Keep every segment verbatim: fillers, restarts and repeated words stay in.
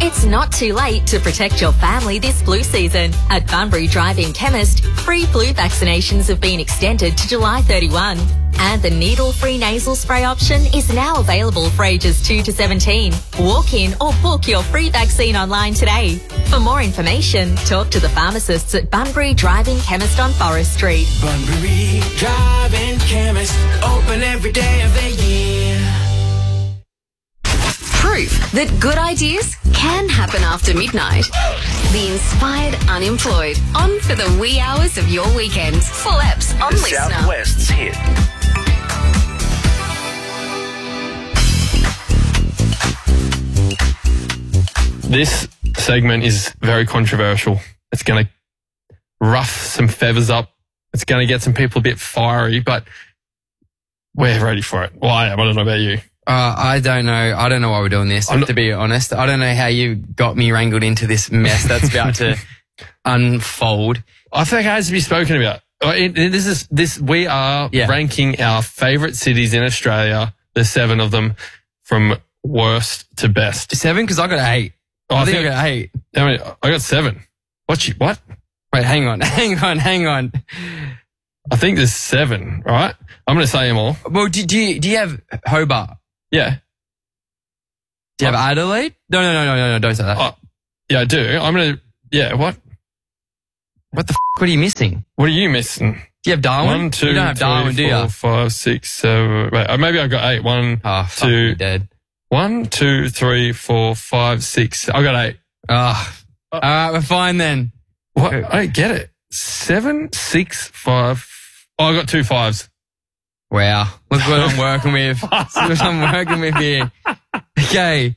It's not too late to protect your family this flu season. At Bunbury Drive-In Chemist, free flu vaccinations have been extended to July thirty-first. And the needle-free nasal spray option is now available for ages two to seventeen. Walk in or book your free vaccine online today. For more information, talk to the pharmacists at Bunbury Drive-In Chemist on Forest Street. Bunbury Drive-In Chemist, open every day of the year. Proof that good ideas can happen after midnight. The Inspired Unemployed, on for the wee hours of your weekend. Full apps on The Listener. Southwest's hit. This segment is very controversial. It's going to rough some feathers up. It's going to get some people a bit fiery, but we're ready for it. Well, I am. I don't know about you. Uh, I don't know. I don't know why we're doing this, I'm not- to be honest. I don't know how you got me wrangled into this mess that's about to unfold. I think it has to be spoken about. Uh, it- it- This is this. We are Yeah. ranking our favourite cities in Australia. There's seven of them, from worst to best. Seven? Because I got eight. Oh, I, I think, think- I got eight. I mean, I got seven. What? You, what? Wait, hang on. Hang on. Hang on. I think there's seven. Right? I'm going to say them all. Well, do, do, you, do you have Hobart? Yeah. Do you have Adelaide? No, no, no, no, no, no. Don't say that. Oh, yeah, I do. I'm going to. Yeah. What? What the f***? What are you missing? What are you missing? Do you have Darwin? One, two, you don't have three, Darwin, do four, you? five, six, seven. Wait, uh, maybe I got eight. One, Oh, fuck, two, you're dead. one, two, three, four, five, six. I got eight. Oh. All right, we're fine then. What? I don't get it. Seven, six, five. Oh, I got two fives. Wow. Look what I'm working with. Look what I'm working with here. Okay.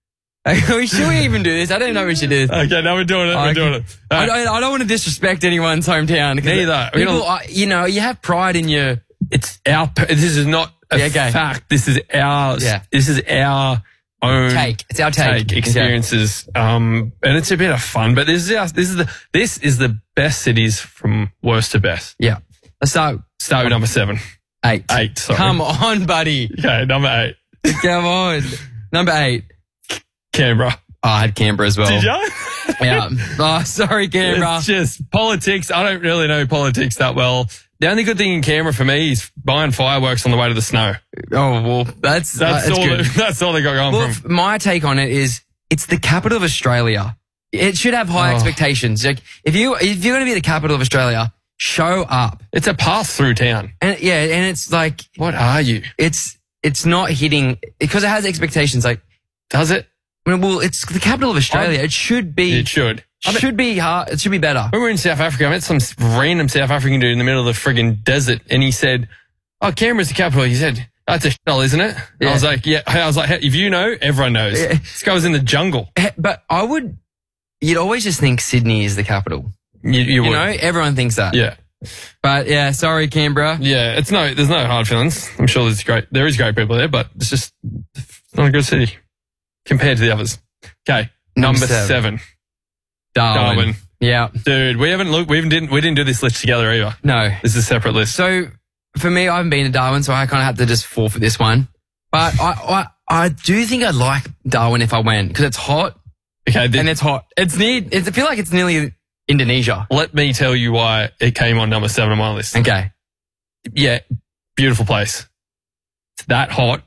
Should we even do this? I don't know if we should do this. Okay, now we're doing it. I We're can- doing it. I Uh, don't, I don't want to disrespect anyone's hometown. 'cause Neither. We People, don't- I- you know, you have pride in your... It's our. This is not a Yeah, okay. fact. This is our. Yeah. This is our own Take. It's our take. take experiences. Um, and it's a bit of fun. But this is our, this is the this is the best cities from worst to best. Yeah. Let's start Start with number seven. eight. Eight. Sorry. Come on, buddy. Okay, number eight. Come on. Number eight. Canberra. Oh, I had Canberra as well. Did you? Yeah. Oh, sorry, Canberra. It's just politics. I don't really know politics that well. The only good thing in Canberra for me is buying fireworks on the way to the snow. Oh, well, that's, That's, uh, that's all. good. They, that's all they got going Well, for f- them. my take on it is it's the capital of Australia. It should have high Oh. expectations. Like if you if you're going to be the capital of Australia, show up. It's a pass through town. And yeah, and it's like What are you? it's it's not hitting because it has expectations. Like, Does it? well, it's the capital of Australia. It should be. It should. It should be hard. It should be better. When we were in South Africa, I met some random South African dude in the middle of the friggin' desert, and he said, "Oh, Canberra's the capital." He said, "That's a shithole, isn't it?" Yeah. I was like, "Yeah." I was like, hey, "If you know, everyone knows." Yeah. This guy was in the jungle. Eh, But I would. You'd always just think Sydney is the capital. You, you, You would. know, everyone thinks that. Yeah, But yeah, sorry, Canberra. yeah. It's no, there's no hard feelings. I'm sure there's great, there is great people there, but it's just it's not a good city compared to the others. Okay, Number number seven. seven, Darwin. Darwin. Yeah. Dude, we haven't looked. We haven't didn't we didn't do this list together either. No. This is a separate list. So for me, I haven't been to Darwin, so I kind of have to just fall for this one. But I, I, I do think I'd like Darwin if I went because it's hot Okay, th- and it's hot. It's near. It's, I feel like it's nearly Indonesia. let me tell you why it came on number seven on my list. Okay. Yeah, beautiful place. It's that hot.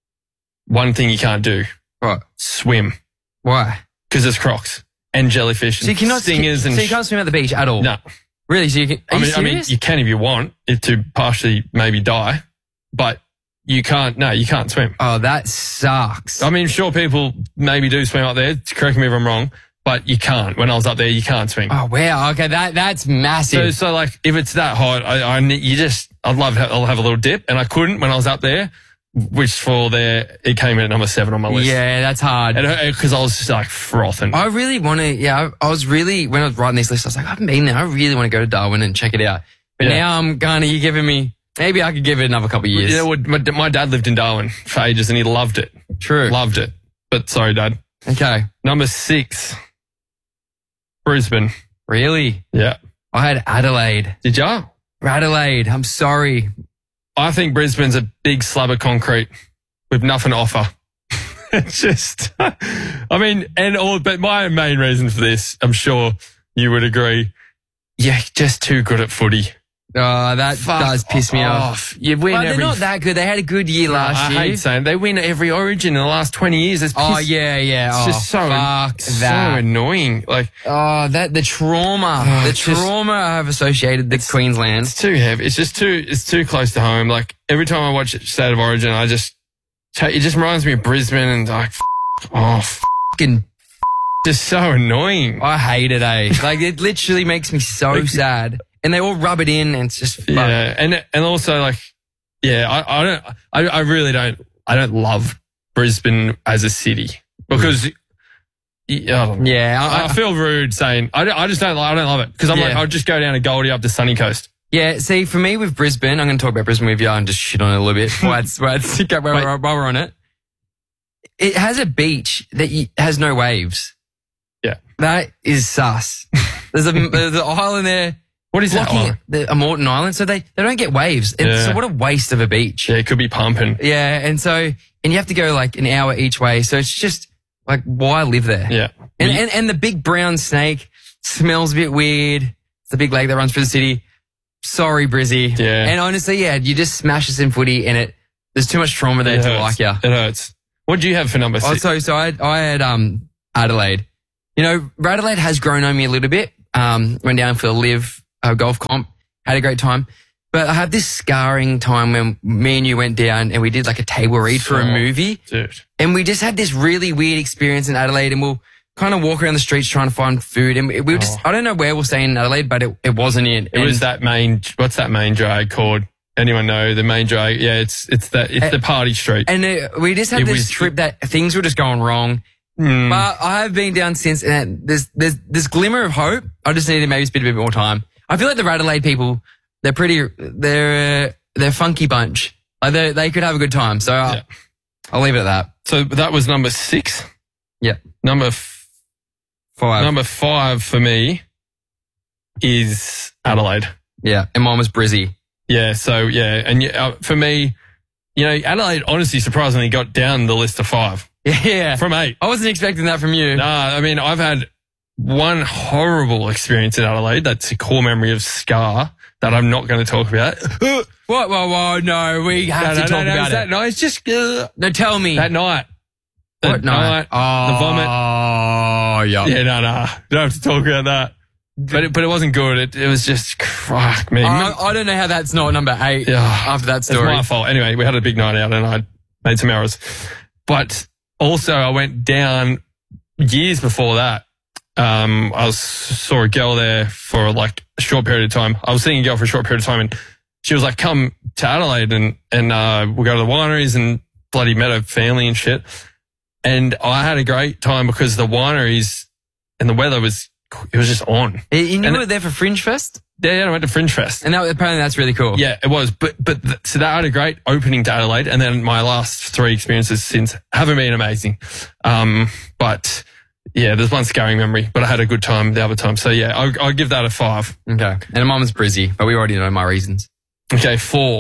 One thing you can't do, Right. swim, Why? because there's crocs and jellyfish and So you cannot. stingers and so you can't swim at the beach at all. no. Really? So you can? Are I you mean, I mean, serious? you can if you want it to partially maybe die, but you can't. No, you can't swim. Oh, that sucks. I mean, sure, people maybe do swim up there. Correct me if I'm wrong, but you can't. When I was up there, you can't swim. Oh wow. Okay. That that's So, massive. so like, if it's that hot, I, I need- you just, I'd love, to have, I'll have a little dip, and I couldn't when I was up there, which for there, it came in at number seven on my list. yeah, that's hard. Because I was just like frothing. I really want to, yeah, I, I was really, when I was writing this list, I was like, I haven't been there. I really want to go to Darwin and check it out. But Yeah. now I'm kind of, you're giving me, maybe I could give it another couple of years. You know, what, my, my dad lived in Darwin for ages, and he loved it. True. Loved it. But sorry, Dad. Okay. Number six, Brisbane. Really? Yeah. I had Adelaide. Did ya? Adelaide. I'm sorry. I think Brisbane's a big slab of concrete with nothing to offer. It's just, I mean, and all, but my main reason for this, I'm sure you would agree, yeah, just too good at footy. Oh, that Fuck does piss me off. off. You win But they're every. not that good. They had a good year last I year. hate saying they win every Origin in the last twenty years. It's Oh piss- yeah, yeah. It's oh, just so fuck so that. annoying. Like Oh, that the trauma, Oh, the it's just- trauma I have associated with Queensland. it's too heavy. It's just too. It's too close to home. Like every time I watch State of Origin, I just it just reminds me of Brisbane and like f- oh, f- Fucking, just so annoying. I hate it. Eh? Like it literally makes me so sad. And they all rub it in, and it's just fuck. Yeah, and and also like yeah, I, I don't. I, I really don't. I don't love Brisbane as a city because. Yeah, I, don't know. Yeah, I, I, I feel rude saying I, don't- I just don't I don't love it because I'm Yeah. like I'll just go down to Goldie up to Sunny Coast. yeah. See, for me with Brisbane, I'm going to talk about Brisbane with you and just shit on it a little bit while, it's, while, it's, while, Wait. we're, while we're on it. It has a beach that y- has no waves. Yeah. That is sus. There's a there's an island there. What is that? blocking Oh, it, the, a Morton Island, so they, they don't get waves. And Yeah. So what a waste of a beach. yeah, it could be pumping. Yeah, and so and you have to go like an hour each way. So it's just like why live there? Yeah, And, We- and and the big brown snake smells a bit weird. It's the big lake that runs through the city. Sorry, Brizzy. Yeah. And honestly, yeah, you just smash us in footy, and it there's too much trauma there it to hurts. like ya. It hurts. What do you have for number Oh, six? so so I I had um Adelaide. You know, Adelaide has grown on me a little bit. Um, went down for the live uh, golf comp, had a great time. But I had this scarring time when me and you went down and we did like a table read for a Oh. movie. Dude. And we just had this really weird experience in Adelaide, and we'll kind of walk around the streets trying to find food. And we we were just, I don't know where we're staying in Adelaide, but it, it wasn't it. It was that main. What's that main drag called? Anyone know the main drag? Yeah, it's it's that it's Uh, the party street. And it, we just had It this was- trip that things were just going wrong. Mm. But I have been down since, and there's there's this glimmer of hope. I just need to maybe spend a bit more time. I feel like the Adelaide people, they're pretty, they're uh, they're a funky bunch. Like they they could have a good time. So I'll, Yeah. I'll leave it at that. So that was number six. Yeah, Number f- five. number five for me is Adelaide. Yeah, and mine was Brizzy. Yeah. So yeah, and yeah, uh, for me, you know, Adelaide honestly surprisingly got down the list of five Yeah, from eight. I wasn't expecting that from you. Nah, I mean, I've had one horrible experience in Adelaide. That's a core memory of Scar that I'm not going to talk about. What? Whoa, whoa, no, we have no, to no, talk no, about it's that it. night. It's just uh, No, tell me. that night. That What night? Oh, the vomit. Oh, yeah. Yeah, no, no. Don't have to talk about that. But it, but it wasn't good. It, it was just, fuck me. I, I don't know how that's not number eight Yeah. after that It's story. my fault. Anyway, we had a big night out and I made some errors. But also I went down years before that. Um, I was, saw a girl there for like a short period of time. I was seeing a girl for a short period of time and she was like, come to Adelaide and, and, uh, we'll go to the wineries and bloody met her family and shit. And I had a great time because the wineries and the weather was, it was just on. You you And- were there for Fringe Fest? Yeah, I went to Fringe Fest. And that, apparently that's really cool. Yeah, it was. But but th- so that had a great opening to Adelaide, and then my last three experiences since haven't been amazing. Um, but yeah, there's one scarring memory, but I had a good time the other time. So yeah, I'll, I'll give that a five. Okay. And mine was Brizzy, but we already know my reasons. Okay, four.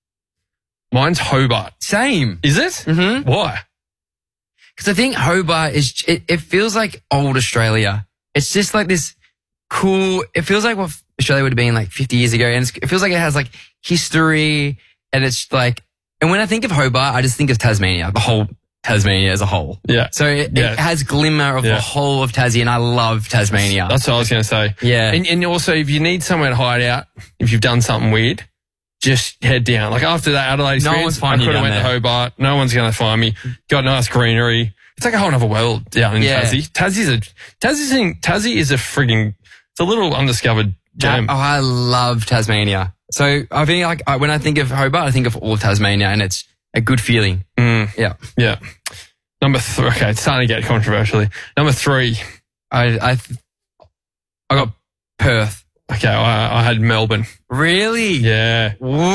Mine's Hobart. Same. Is it? Mm-hmm. Why? Because I think Hobart is, it, it feels like old Australia. It's just like this cool, it feels like what Australia would have been like fifty years ago. And it's, it feels like it has like history and it's like, and when I think of Hobart, I just think of Tasmania, the whole Tasmania as a whole. Yeah. So it, Yeah. it has glimmer of Yeah. the whole of Tassie, and I love Tasmania. That's what I was going to say. Yeah. And, and also, if you need somewhere to hide out, if you've done something weird, just head down. Like after that Adelaide No experience, one's I finding could you have down went there. to Hobart. No one's going to find me. Got nice greenery. It's like a whole other world down in Yeah. Tassie. Tassie's a Tassie's in, Tassie is a frigging. It's a little undiscovered gem. Oh, I love Tasmania. So I think like I- when I think of Hobart, I think of all of Tasmania, and it's a good feeling. Mm, Yeah. yeah. Number three. Okay, it's starting to get controversially. Number three. I I th- I got Perth. Okay, I, I had Melbourne. Really? Yeah.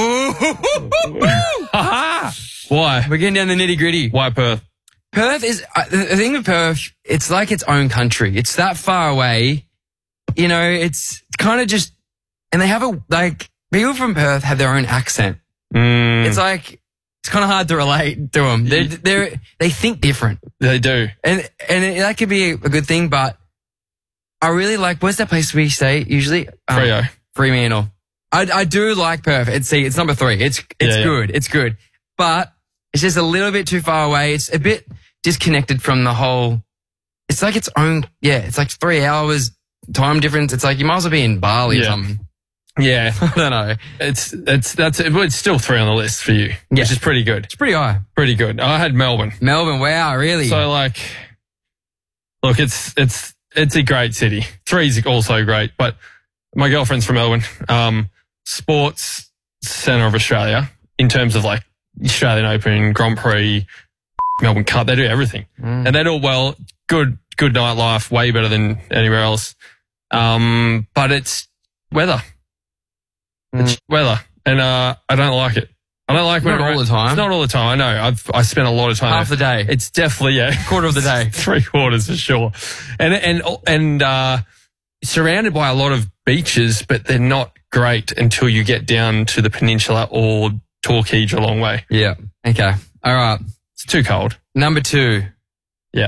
Why? We're getting down the nitty gritty. Why Perth? Perth is, uh, the the thing with Perth, it's like its own country. It's that far away. You know, it's kind of just, and they have a, like, people from Perth have their own accent. Mm, It's like, it's kind of hard to relate to them. They're, they're, they think different. They do. And and it, that could be a good thing, but I really like, where's that place we stay usually? Um, Freo. Fremantle. I, I do like Perth. It's, see, it's number three. It's it's Yeah, yeah. good. It's good. But it's just a little bit too far away. It's a bit disconnected from the whole, it's like its own, yeah, it's like three hours time difference. It's like you might as well be in Bali or Yeah. something. Yeah. I don't know. It's, it's, that's, it's still three on the list for you, Yeah. which is pretty good. It's pretty high. Pretty good. I had Melbourne. Melbourne, wow, really? So like, look, it's, it's, it's a great city. Three's also great, but my girlfriend's from Melbourne. Um, sports centre of Australia in terms of like Australian Open, Grand Prix, Melbourne Cup. They do everything. Mm. And they do it well. Good, good nightlife, way better than anywhere else. Um, but it's weather. It's weather. And, uh, I don't like it. I don't like when Not it all ra- the time. It's not all the time. I know. I've, I spent a lot of time. Half the day. It's definitely, yeah. Quarter of the day. Three quarters for sure. And, and, and, uh, surrounded by a lot of beaches, but they're not great until you get down to the peninsula or Torquay a long way. Yeah. Okay. All right. It's too cold. Number two, Yeah.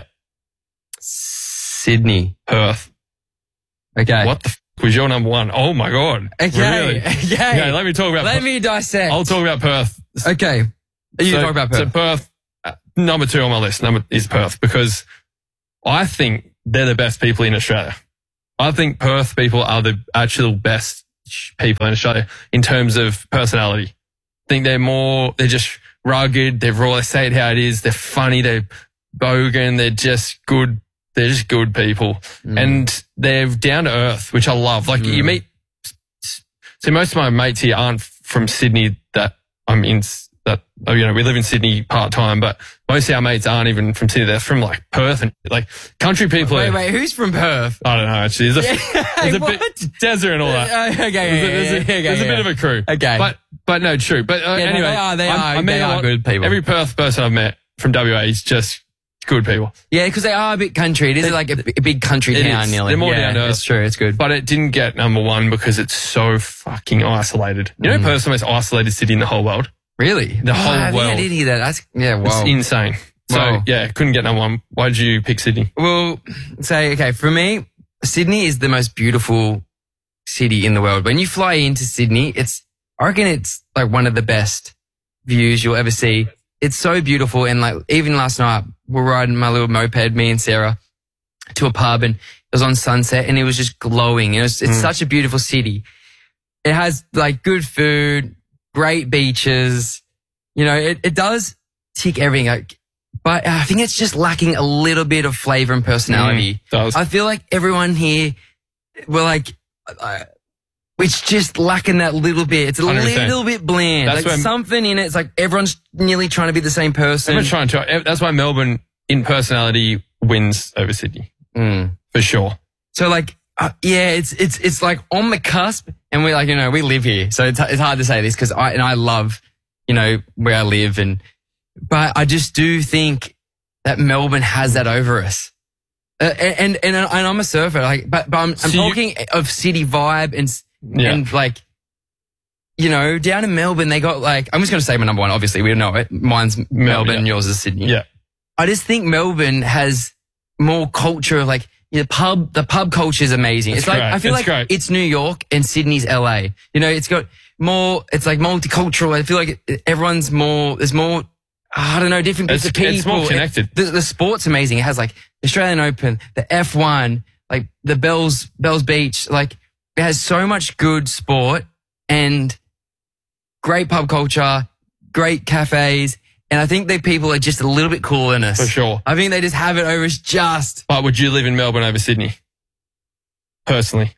Sydney. Perth. Okay. What the f- was your number one? Oh my God. Okay. Really? Okay. Okay, let me talk about Let Perth. me dissect. I'll talk about Perth. Okay. You so, talk about So Perth. Perth, uh, number two on my list, number is Perth, because I think they're the best people in Australia. I think Perth people are the actual best people in Australia in terms of personality. I think they're more, they're just rugged, they're raw, they say it how it is, they're funny, they're bogan, they're just good, they're just good people. Mm. And they're down to earth, which I love. Like you meet, so most of my mates here aren't from Sydney that I'm in, that, oh, you know, we live in Sydney part time, but most of our mates aren't even from Sydney. They're from like Perth and like country people. Wait, are, wait, who's from Perth? I don't know, actually. There's a, there's a what? bit, Desert and all that. Uh, okay, There's, a, there's, a, okay, there's a bit of a crew. Okay. But, but no, true. But uh, Yeah, no, anyway. they are, they I'm- are- I met they a are lot- good people. Every Perth person I've met from W A is just good people. Yeah, because they are a bit country. It is like a, a big country It town is. nearly. They're more yeah, down to earth. It's true. It's good. But it didn't get number one because it's so fucking isolated. You Mm. know, Perth's the most isolated city in the whole world. Really? The whole I think I world. did hear that. That's, yeah, It's wow. insane. So, Wow. yeah, couldn't get number one. Why did you pick Sydney? Well, say, okay, for me, Sydney is the most beautiful city in the world. When you fly into Sydney, it's, I reckon it's like one of the best views you'll ever see. It's so beautiful. And like, even last night, we're riding my little moped, me and Sarah, to a pub, and it was on sunset and it was just glowing. It was, it's such a beautiful city. It has like good food, great beaches. You know, it, it does tick everything. Like, but I think it's just lacking a little bit of flavor and personality. Mm, does. I feel like everyone here, we're like, uh, it's just lacking that little bit. It's a one hundred percent. little bit bland. That's like when- something in it. It's like everyone's nearly trying to be the same person. I'm not trying to. That's why Melbourne in personality wins over Sydney Mm. for sure. So like, uh, yeah, it's it's it's like on the cusp, and we're like, you know, we live here, so it's it's hard to say this because I and I love, you know, where I live, and but I just do think that Melbourne has that over us. Uh, and, and and I'm a surfer, like, but but I'm, I'm So you- talking of city vibe and s- Yeah. and like, you know, down in Melbourne they got like, I'm just gonna say my number one. Obviously, we know it. Mine's Melbourne, yeah. yours is Sydney. Yeah. I just think Melbourne has more culture of like, you know, pub, the pub culture is amazing. It's it's like, great. I feel It's like great. it's New York and Sydney's L A. You know, it's got more, it's like multicultural. I feel like it- everyone's more, there's more, I don't know, different bits It's- of people. it's more connected. It- the, the sport's amazing. It has like the Australian Open, the F one, like the Bells, Bells Beach. Like it has so much good sport and great pub culture, great cafes. And I think that people are just a little bit cooler than us. For sure. I think they just have it over us just. But would you live in Melbourne over Sydney? Personally.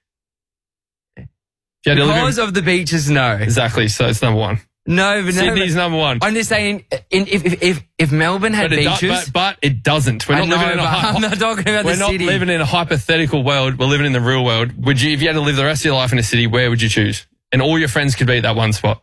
If you had to live in- Because of the beaches, no. exactly. So it's number one. No, but no. Sydney's but number one. I'm just saying, in, if, if, if, if Melbourne had But it, do- beaches. but, but it doesn't. We're I not know, living in a but hy- I'm not talking about We're the not city. living in a hypothetical world. We're living in the real world. Would you, if you had to live the rest of your life in a city, where would you choose? And all your friends could be at that one spot.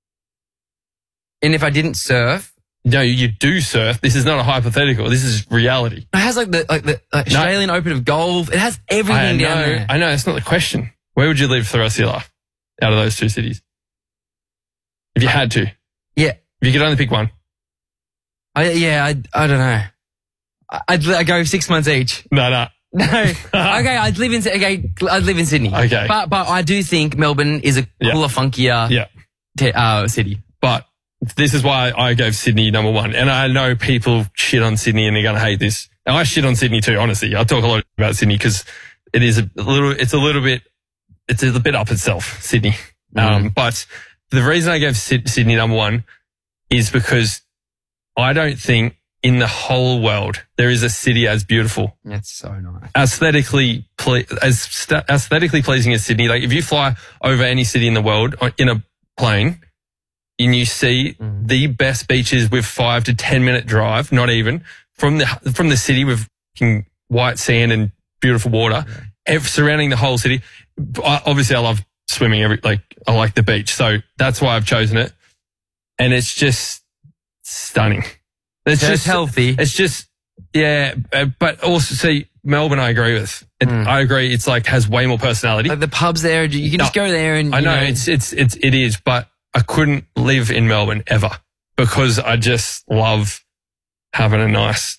And if I didn't surf, No, you do surf. This is not a hypothetical. This is reality. it has like the, like the like No. Australian Open of golf. It has everything I know. down there. I know. That's not the question. Where would you live for the rest of your life out of those two cities? If you had to. Yeah. If you could only pick one. I, yeah, I, I don't know. I- I'd, I'd go six months each. No, no. No. Okay, I'd live in okay, I'd live in Sydney. Okay. But but I do think Melbourne is a Yeah. cooler, funkier Yeah. t- uh, city. But this is why I gave Sydney number one. And I know people shit on Sydney and they're going to hate this. And I shit on Sydney too, honestly. I talk a lot about Sydney because it is a little, it's a little bit, it's a bit up itself, Sydney. Um, but the reason I gave Syd- Sydney number one is because I don't think in the whole world there is a city as beautiful, That's so nice. aesthetically, ple- as sta aesthetically pleasing as Sydney. Like if you fly over any city in the world or in a plane and you see Mm. the best beaches with five to ten minute drive, not even from the, from the city with fucking white sand and beautiful water ev- surrounding the whole city. I, obviously I love swimming every, like I like the beach. So that's why I've chosen it. And it's just stunning. It's So it's just healthy. It's just, yeah, uh, but also see Melbourne, I agree with. It, Mm. I agree. It's like has way more personality. Like the pubs there, you can just No, go there and I you know, it's, it's, it's, it is, but I couldn't live in Melbourne ever because I just love having a nice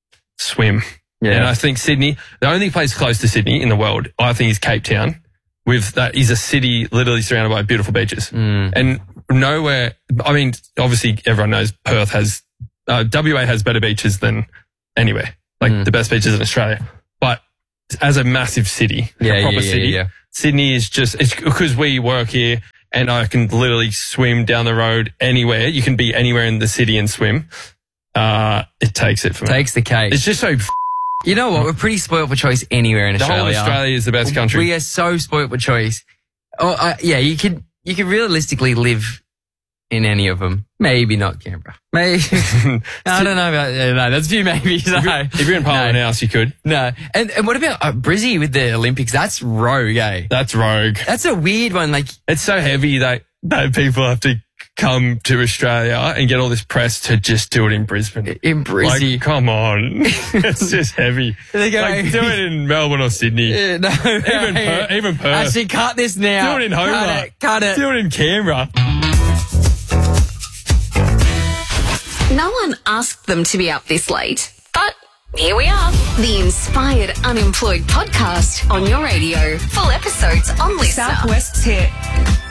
swim. Yeah. And I think Sydney, the only place close to Sydney in the world, I think is Cape Town with that is a city literally surrounded by beautiful beaches. Mm. And nowhere, I mean, obviously everyone knows Perth has, uh, W A has better beaches than anywhere, like Mm. the best beaches in Australia. But as a massive city, Yeah, a proper yeah, yeah, city, yeah. Sydney is just, it's because we work here and I can literally swim down the road anywhere. You can be anywhere in the city and swim. Uh, it takes it for me. Takes the cake. It's just so, f- You know what? We're pretty spoiled for choice anywhere in the whole Australia. Australia is the best country. We are so spoiled for choice. Oh, uh, yeah, you could you could realistically live in any of them. Maybe not Canberra. Maybe I don't know about yeah, no. That's a few maybes. No. If you're, if you're in Parliament No. House, you could. No. And and what about uh, Brizzy with the Olympics? That's rogue, eh? That's rogue. That's a weird one. Like, It's so heavy that, that people have to come to Australia and get all this press to just do it in Brisbane. in Brizzy. Like, come on. It's just heavy. They go- Like, do it in Melbourne or Sydney. Yeah, no, Even, Per- even Perth. Actually, cut this now. do it in Cut Hobart. it. Cut it. Do it in Canberra. No one asked them to be up this late, but here we are. The Inspired Unemployed podcast on your radio. Full episodes on Listener. Southwest's hit.